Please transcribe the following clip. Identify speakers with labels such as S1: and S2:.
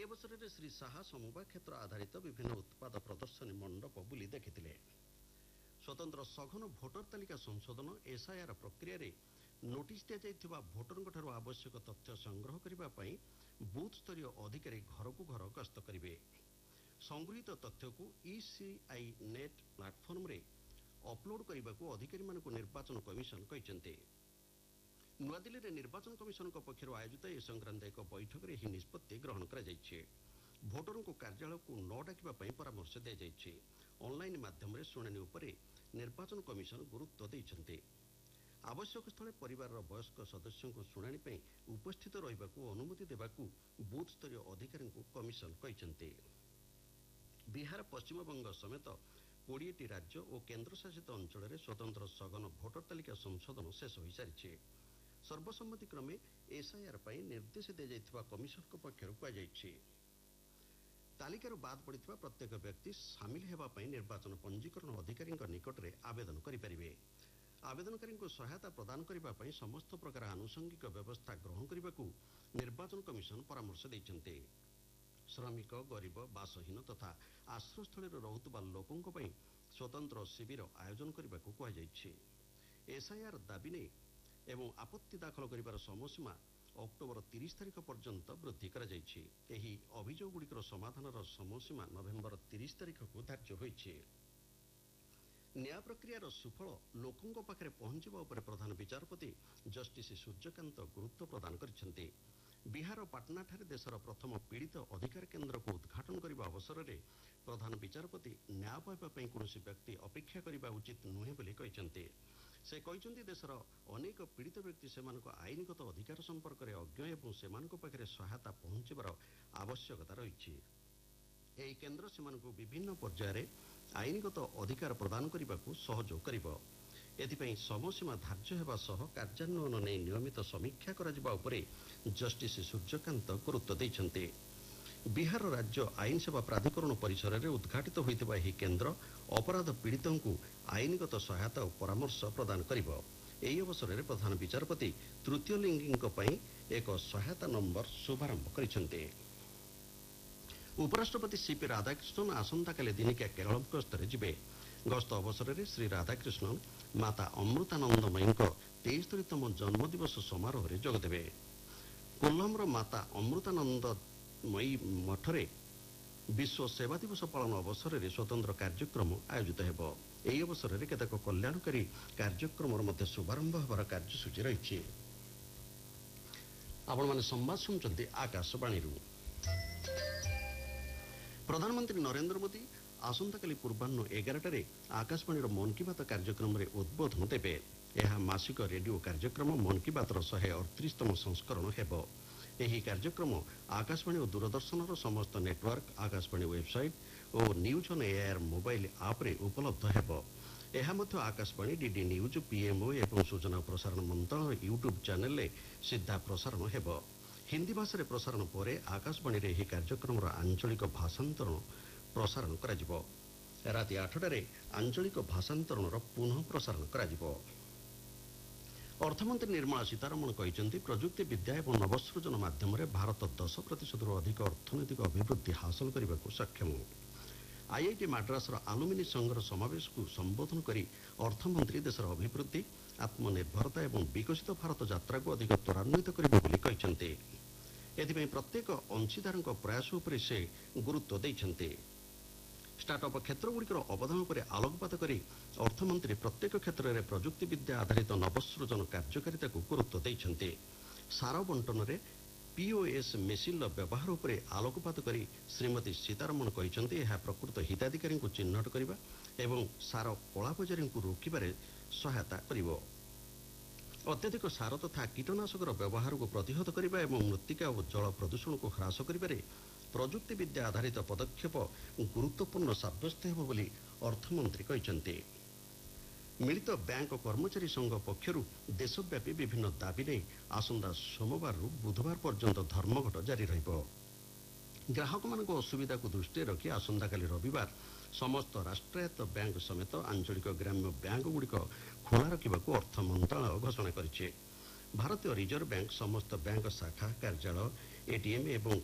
S1: अवसर श्री साहा समवाय क्षेत्र आधारित विभिन्न उत्पाद प्रदर्शनी मंडप बुली देखिथिले। स्वतंत्र सघन भोटर तालिका संशोधन एसआईआर प्रक्रिया रे नोटिस दिया जाइथिबा भोटरଙ୍କ ଠାରୁ आवश्यक तथ्य संग्रह करिबा पई बूथ स्तरीय अधिकारी घर को घर गस्त करिवे। संगृहीत तथ्य को ईसीआई नेट प्लेटफॉर्म रे अपलोड करने को अधिकारी मानक निर्वाचन कमिशन कहते। नुआदिल्ली रे निर्वाचन कमिशन पक्षर आयोजित ए संक्रांत एक बैठक में निष्पत्ति ग्रहण कर भोटर को कार्यालय को न डाकिबा परामर्श दी जाइए। ऑनलाइन माध्यम शुणाणी उपर निर्वाचन कमिशन गुरुत्व देइछन्ते। आवश्यक स्थले परिवार वयस्क सदस्यों को शुणाणी उपस्थित रहिबा को अनुमति देबाकू बूथ स्तरीय अधिकारी को कमिशन कहते। बिहार पश्चिम बंग समेत 20टी राज्य और केन्द्रशासित अंचल में स्वतंत्र सघन भोटर तालिका संशोधन शेष हो सारी। सर्वसम्मति क्रमे एसआईआर पर निर्देश दी जाइथिबा कमिशन पक्षर कहुଯାଇଛି। तालिकार बाद पड़िथिबा प्रत्येक व्यक्ति सामिल हेबा पई निर्वाचन पंजीकरण अधिकारी निकट में आवेदन करिपारिबे। आवेदनकारी को सहायता प्रदान करने पर समस्त प्रकार आनुषंगिक व्यवस्था ग्रहण करने को निर्वाचन कमिशन परामर्श देइछन्ते। श्रमिक गरीब बासहीन तथा आश्रयस्थल रोकुवा लोकों स्वतंत्र शिविर आयोजन करने को कहुଯାଇଛି। एसआईआर दाबी ने एवं आपत्ति दाखल कर समयसीमा अक्टोबर 30 तारिख पर्यंत वृद्धि कर अभियोगुड़िकर समाधान समयसीमा नवेम्बर 30 तारिख को धार्य होइछि। न्याय प्रक्रियार सुफल लोकों पाखे पहुंचवा उपर प्रधान विचारपति जस्टिस सूर्यकांत गुरुत्व प्रदान करछन्ते। बिहार पाटना ठारे देशर प्रथम पीड़ित अधिकार केन्द्र को उद्घाटन करने अवसर में प्रधान विचारपति न्याय पाइबा कौन व्यक्ति अपेक्षा करने उचित नुहे बोली कहते। से कहते देशर अनेक पीड़ित व्यक्ति से आईनगत अधिकार संपर्क में अज्ञ एवं से सहायता पहुंचबार आवश्यकता रही। यह केन्द्र से विभिन्न पर्यायर आईनगत अधिकार प्रदान करने को सहयोग करिबो। एथिपाई समयसीमा धार्य हेबा सह कार्यान्वयन नहीं नियमित समीक्षा कराजिबा उपरे जस्टिस सूर्यकांत गुरुत्व देइछन्ते। बिहार राज्य आईन सेवा प्राधिकरण परिसर में उद्घाटित होइतिबा एही केन्द्र अपराध पीड़ितों को आईनगत सहायता और परामर्श प्रदान करिबो। एही अवसर में प्रधान विचारपति तृतीय लिंगींक पई एक सहायता नंबर शुभारंभ करिछन्ते। उपराष्ट्रपति सीपी राधाकृष्णन आसंताकाली दिनिकिया केरल गस्तरे जिबे। गस्त अवसर में श्री राधाकृष्णन माता अमृतानंदमयी 73तम जन्मदिवस समारोह में जोगदेवे। कोल्लमर माता अमृतानंदमयी मठरे विश्व सेवा दिवस पालन अवसर में स्वतंत्र कार्यक्रम आयोजित हेबो। एही अवसर में केतक कल्याणकारी कार्यक्रम शुभारंभ होबार कार्यसूची रही। आपण माने संवाद सुनचंती आकाशवाणी। प्रधानमंत्री नरेंद्र मोदी आसंताकाली पूर्वाह्न 11टारे आकाशवाणी मन की बात कार्यक्रम में उद्बोधन देवे। यह मासिक रेडियो कार्यक्रम मन की बात 138तम संस्करण हेबो। यही कार्यक्रम आकाशवाणी और दूरदर्शन समस्त नेटवर्क आकाशवाणी वेबसाइट और न्यूज ऑन एआईआर मोबाइल आप रे उपलब्ध हेबो। यह मध्य आकाशवाणी डीडी न्यूज पीएमओ एवं सूचना प्रसारण मंत्रालय यूट्यूब चैनल रे सीधा प्रसारण हेबो। हिंदी भाषा रे प्रसारण पर आकाशवाणी रे यह कार्यक्रम आंचलिक भाषांतरण प्रसारण करा राति 8टारे आंचलिक भाषांतरण पुनः प्रसारण करा। अर्थमंत्री निर्मला सीतारमण कहते प्रजुक्ति विद्या और नवसृजन माध्यम भारत 10% अधिक अर्थनैतिक अभिवृद्धि हासिल करने को सक्षम। आईआईटी माड्रास आलुमिनी संघर समावेश को संबोधन करी अर्थमंत्री देशर अभिवृद्धि आत्मनिर्भरता और विकसित भारत यात्रा को अधिक त्वरान्वित करिबे बोली कहते। एथिपाई प्रत्येक अंशीदार प्रयास उपर से गुरुत्व देइछन्ते। स्टार्टअप क्षेत्रगुड़िकर अवदान पर आलोकपात करी अर्थमंत्री प्रत्येक क्षेत्र में प्रजुक्ति विद्या आधारित नवसृजन कार्यकारिता को गुरुत्व देइछन्ते। सार बंटन में पीओएस मेसिन व्यवहार उपर आलोकपात करी श्रीमती सीतारमण कहते यह प्रकृत हिताधिकारी को चिन्हट करने एवं सार कलाबजारी को रोकबार सहायता करिबो। अत्यधिक सार तथा कीटनाशक व्यवहार को प्रतिहत करने एवं मृत्तिका और जल प्रदूषण को ह्रास करिबारे प्रजुक्ति विद्या आधारित पदक्षेप गुरुत्वपूर्ण साब्यस्त हेब बोली अर्थमंत्री कहते। मिलित बैंक कर्मचारी संघ पक्षर देशव्यापी विभिन्न दाबी नहीं आसंता सोमवार बुधवार पर्यंत धर्मघट जारी रहिबो। ग्राहक मान असुविधा को दृष्टि रखी आसंताकाली रविवार समस्त राष्ट्रायत्त बैंक समेत आंचलिक ग्राम्य बैंक गुड़िक खोला रखा अर्थ मंत्रालय घोषणा करिছে। भारतीय रिजर्व बैंक समस्त बैंक शाखा कार्यालय एटीएम एवं